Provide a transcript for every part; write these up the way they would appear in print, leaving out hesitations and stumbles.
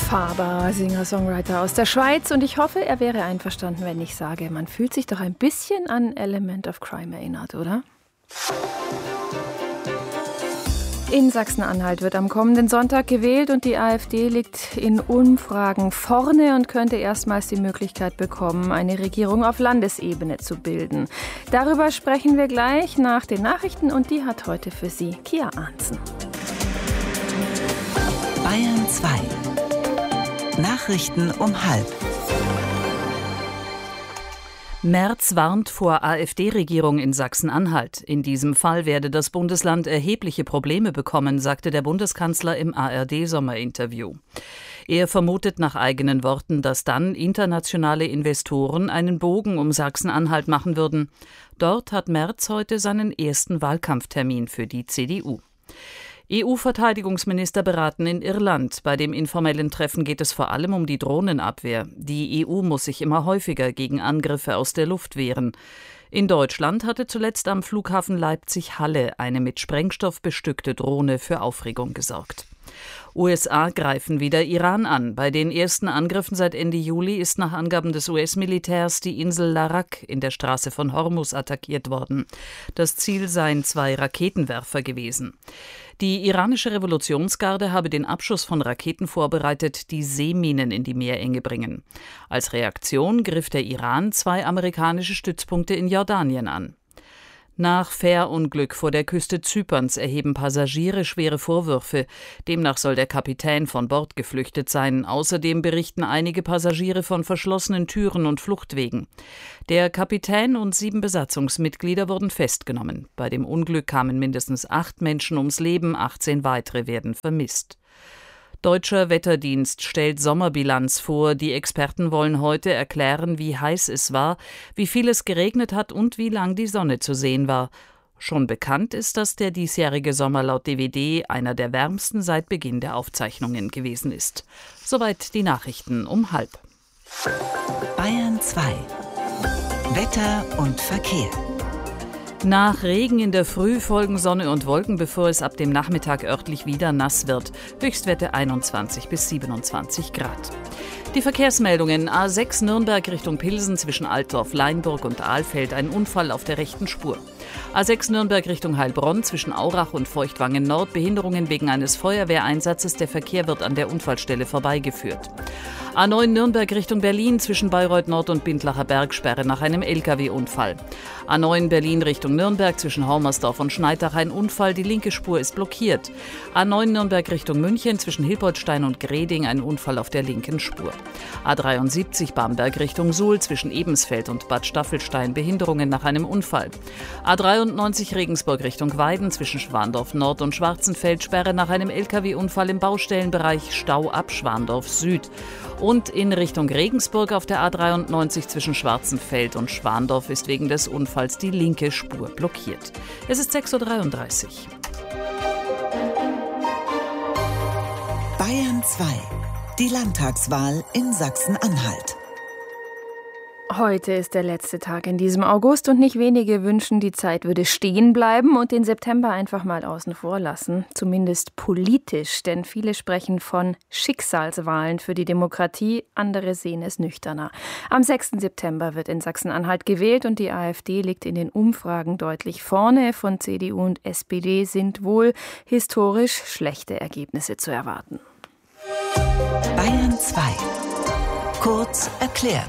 Faber, Singer-Songwriter aus der Schweiz. Und ich hoffe, er wäre einverstanden, wenn ich sage, man fühlt sich doch ein bisschen an Element of Crime erinnert, oder? In Sachsen-Anhalt wird am kommenden Sonntag gewählt und die AfD liegt in Umfragen vorne und könnte erstmals die Möglichkeit bekommen, eine Regierung auf Landesebene zu bilden. Darüber sprechen wir gleich nach den Nachrichten und die hat heute für Sie Kia Arntzen. Bayern 2. Nachrichten um 12:30. Merz warnt vor AfD-Regierung in Sachsen-Anhalt. In diesem Fall werde das Bundesland erhebliche Probleme bekommen, sagte der Bundeskanzler im ARD-Sommerinterview. Er vermutet nach eigenen Worten, dass dann internationale Investoren einen Bogen um Sachsen-Anhalt machen würden. Dort hat Merz heute seinen ersten Wahlkampftermin für die CDU. EU-Verteidigungsminister beraten in Irland. Bei dem informellen Treffen geht es vor allem um die Drohnenabwehr. Die EU muss sich immer häufiger gegen Angriffe aus der Luft wehren. In Deutschland hatte zuletzt am Flughafen Leipzig-Halle eine mit Sprengstoff bestückte Drohne für Aufregung gesorgt. USA greifen wieder Iran an. Bei den ersten Angriffen seit Ende Juli ist nach Angaben des US-Militärs die Insel Larak in der Straße von Hormuz attackiert worden. Das Ziel seien 2 Raketenwerfer gewesen. Die iranische Revolutionsgarde habe den Abschuss von Raketen vorbereitet, die Seeminen in die Meerenge bringen. Als Reaktion griff der Iran 2 amerikanische Stützpunkte in Jordanien an. Nach Fährunglück vor der Küste Zyperns erheben Passagiere schwere Vorwürfe. Demnach soll der Kapitän von Bord geflüchtet sein. Außerdem berichten einige Passagiere von verschlossenen Türen und Fluchtwegen. Der Kapitän und 7 Besatzungsmitglieder wurden festgenommen. Bei dem Unglück kamen mindestens 8 Menschen ums Leben, 18 weitere werden vermisst. Deutscher Wetterdienst stellt Sommerbilanz vor. Die Experten wollen heute erklären, wie heiß es war, wie viel es geregnet hat und wie lang die Sonne zu sehen war. Schon bekannt ist, dass der diesjährige Sommer laut DWD einer der wärmsten seit Beginn der Aufzeichnungen gewesen ist. Soweit die Nachrichten um 12:30. Bayern 2. Wetter und Verkehr. Nach Regen in der Früh folgen Sonne und Wolken, bevor es ab dem Nachmittag örtlich wieder nass wird. Höchstwerte 21 bis 27 Grad. Die Verkehrsmeldungen: A6 Nürnberg Richtung Pilsen zwischen Altdorf, Leinburg und Ahlfeld, ein Unfall auf der rechten Spur. A6 Nürnberg Richtung Heilbronn zwischen Aurach und Feuchtwangen Nord, Behinderungen wegen eines Feuerwehreinsatzes, der Verkehr wird an der Unfallstelle vorbeigeführt. A9 Nürnberg Richtung Berlin zwischen Bayreuth Nord und Bindlacher Bergsperre nach einem Lkw-Unfall. A9 Berlin Richtung Nürnberg zwischen Haumersdorf und Schneidach ein Unfall, die linke Spur ist blockiert. A9 Nürnberg Richtung München zwischen Hilpoltstein und Greding ein Unfall auf der linken Spur. A73 Bamberg Richtung Suhl zwischen Ebensfeld und Bad Staffelstein, Behinderungen nach einem Unfall. A93 Regensburg Richtung Weiden zwischen Schwandorf Nord und Schwarzenfeld, Sperre nach einem Lkw-Unfall im Baustellenbereich, Stau ab Schwandorf Süd. Und in Richtung Regensburg auf der A93 zwischen Schwarzenfeld und Schwandorf ist wegen des Unfalls die linke Spur blockiert. Es ist 6:33 Uhr. Bayern 2. Die Landtagswahl in Sachsen-Anhalt. Heute ist der letzte Tag in diesem August und nicht wenige wünschen, die Zeit würde stehen bleiben und den September einfach mal außen vor lassen, zumindest politisch, denn viele sprechen von Schicksalswahlen für die Demokratie, andere sehen es nüchterner. Am 6. September wird in Sachsen-Anhalt gewählt und die AfD liegt in den Umfragen deutlich vorne. Von CDU und SPD sind wohl historisch schlechte Ergebnisse zu erwarten. Bayern 2. Kurz erklärt.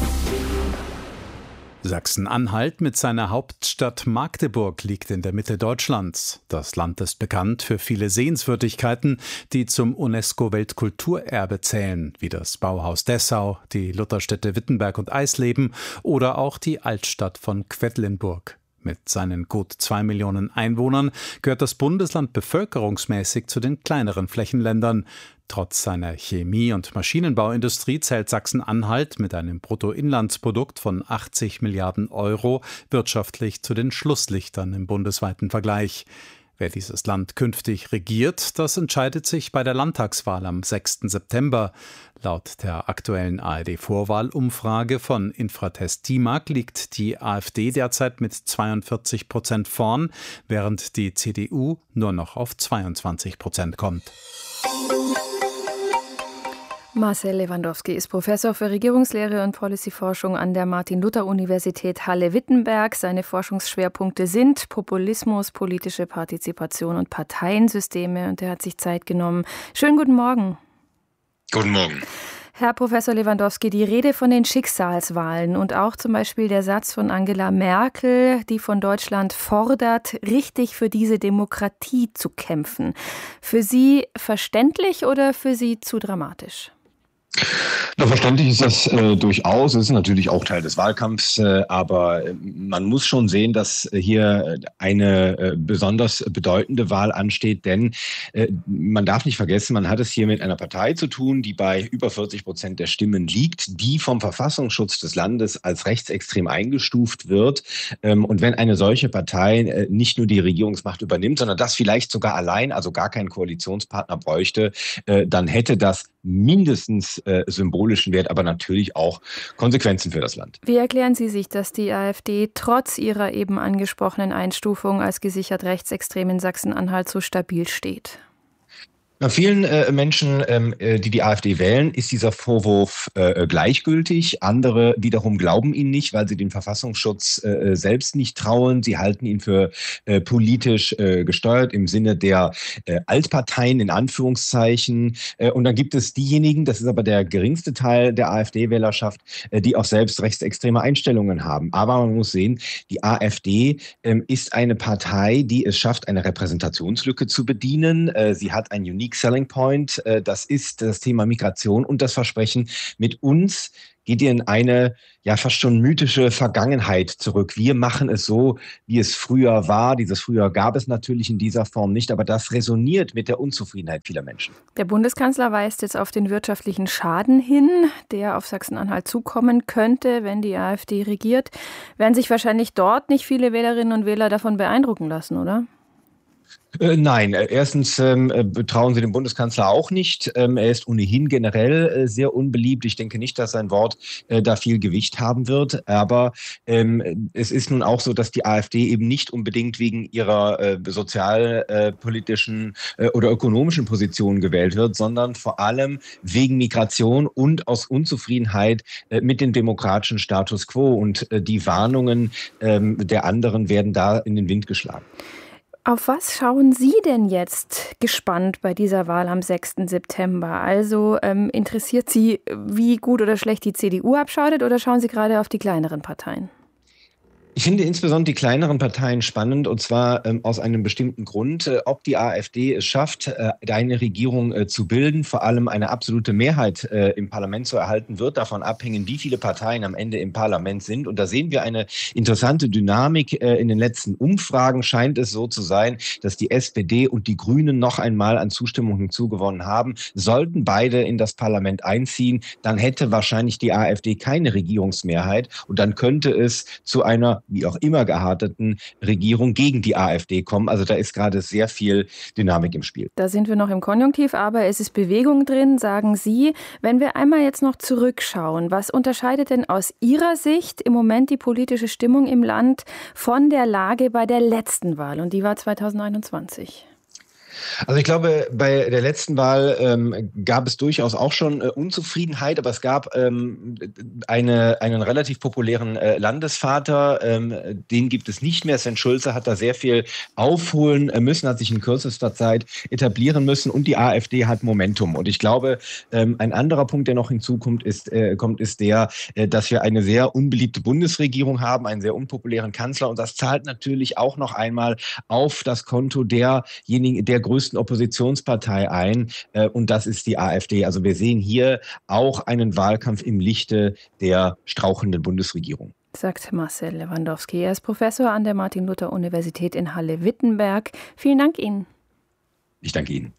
Sachsen-Anhalt mit seiner Hauptstadt Magdeburg liegt in der Mitte Deutschlands. Das Land ist bekannt für viele Sehenswürdigkeiten, die zum UNESCO-Weltkulturerbe zählen, wie das Bauhaus Dessau, die Lutherstädte Wittenberg und Eisleben oder auch die Altstadt von Quedlinburg. Mit seinen gut 2 Millionen Einwohnern gehört das Bundesland bevölkerungsmäßig zu den kleineren Flächenländern. Trotz seiner Chemie- und Maschinenbauindustrie zählt Sachsen-Anhalt mit einem Bruttoinlandsprodukt von 80 Milliarden Euro wirtschaftlich zu den Schlusslichtern im bundesweiten Vergleich. Wer dieses Land künftig regiert, das entscheidet sich bei der Landtagswahl am 6. September. Laut der aktuellen ARD-Vorwahlumfrage von Infratest DIMAG liegt die AfD derzeit mit 42% vorn, während die CDU nur noch auf 22% kommt. Marcel Lewandowski ist Professor für Regierungslehre und Policyforschung an der Martin-Luther-Universität Halle-Wittenberg. Seine Forschungsschwerpunkte sind Populismus, politische Partizipation und Parteiensysteme. Und er hat sich Zeit genommen. Schönen guten Morgen. Guten Morgen. Herr Professor Lewandowski, die Rede von den Schicksalswahlen und auch zum Beispiel der Satz von Angela Merkel, die von Deutschland fordert, richtig für diese Demokratie zu kämpfen. Für Sie verständlich oder für Sie zu dramatisch? Na, verständlich ist das durchaus. Es ist natürlich auch Teil des Wahlkampfs, aber man muss schon sehen, dass hier eine besonders bedeutende Wahl ansteht, denn man darf nicht vergessen, man hat es hier mit einer Partei zu tun, die bei über 40% der Stimmen liegt, die vom Verfassungsschutz des Landes als rechtsextrem eingestuft wird. Und wenn eine solche Partei nicht nur die Regierungsmacht übernimmt, sondern das vielleicht sogar allein, also gar keinen Koalitionspartner bräuchte, dann hätte das mindestens symbolischen Wert, aber natürlich auch Konsequenzen für das Land. Wie erklären Sie sich, dass die AfD trotz ihrer eben angesprochenen Einstufung als gesichert rechtsextrem in Sachsen-Anhalt so stabil steht? Bei vielen Menschen, die AfD wählen, ist dieser Vorwurf gleichgültig. Andere wiederum glauben ihn nicht, weil sie den Verfassungsschutz selbst nicht trauen. Sie halten ihn für politisch gesteuert im Sinne der Altparteien in Anführungszeichen. Und dann gibt es diejenigen, das ist aber der geringste Teil der AfD-Wählerschaft, die auch selbst rechtsextreme Einstellungen haben. Aber man muss sehen, die AfD ist eine Partei, die es schafft, eine Repräsentationslücke zu bedienen. Sie hat ein Unique Selling Point, das ist das Thema Migration und das Versprechen, mit uns geht ihr in eine ja fast schon mythische Vergangenheit zurück. Wir machen es so, wie es früher war. Dieses Früher gab es natürlich in dieser Form nicht, aber das resoniert mit der Unzufriedenheit vieler Menschen. Der Bundeskanzler weist jetzt auf den wirtschaftlichen Schaden hin, der auf Sachsen-Anhalt zukommen könnte, wenn die AfD regiert. Werden sich wahrscheinlich dort nicht viele Wählerinnen und Wähler davon beeindrucken lassen, oder? Nein, erstens betrauen Sie dem Bundeskanzler auch nicht. Er ist ohnehin generell sehr unbeliebt. Ich denke nicht, dass sein Wort da viel Gewicht haben wird. Aber es ist nun auch so, dass die AfD eben nicht unbedingt wegen ihrer sozialpolitischen oder ökonomischen Positionen gewählt wird, sondern vor allem wegen Migration und aus Unzufriedenheit mit dem demokratischen Status quo. Und die Warnungen der anderen werden da in den Wind geschlagen. Auf was schauen Sie denn jetzt gespannt bei dieser Wahl am 6. September? Also interessiert Sie, wie gut oder schlecht die CDU abschneidet, oder schauen Sie gerade auf die kleineren Parteien? Ich finde insbesondere die kleineren Parteien spannend, und zwar aus einem bestimmten Grund. Ob die AfD es schafft, eine Regierung zu bilden, vor allem eine absolute Mehrheit im Parlament zu erhalten, wird davon abhängen, wie viele Parteien am Ende im Parlament sind. Und da sehen wir eine interessante Dynamik. In den letzten Umfragen scheint es so zu sein, dass die SPD und die Grünen noch einmal an Zustimmung hinzugewonnen haben. Sollten beide in das Parlament einziehen, dann hätte wahrscheinlich die AfD keine Regierungsmehrheit. Und dann könnte es zu einer wie auch immer gearteten Regierung gegen die AfD kommen. Also da ist gerade sehr viel Dynamik im Spiel. Da sind wir noch im Konjunktiv, aber es ist Bewegung drin, sagen Sie. Wenn wir einmal jetzt noch zurückschauen, was unterscheidet denn aus Ihrer Sicht im Moment die politische Stimmung im Land von der Lage bei der letzten Wahl? Und die war 2021. Also ich glaube, bei der letzten Wahl gab es durchaus auch schon Unzufriedenheit, aber es gab einen relativ populären Landesvater, den gibt es nicht mehr. Sven Schulze hat da sehr viel aufholen müssen, hat sich in kürzester Zeit etablieren müssen, und die AfD hat Momentum. Und ich glaube, ein anderer Punkt, der noch hinzukommt, ist der, dass wir eine sehr unbeliebte Bundesregierung haben, einen sehr unpopulären Kanzler, und das zahlt natürlich auch noch einmal auf das Konto derjenigen, der größten Oppositionspartei ein, und das ist die AfD. Also wir sehen hier auch einen Wahlkampf im Lichte der strauchelnden Bundesregierung. Sagt Marcel Lewandowski. Er ist Professor an der Martin-Luther-Universität in Halle-Wittenberg. Vielen Dank Ihnen. Ich danke Ihnen.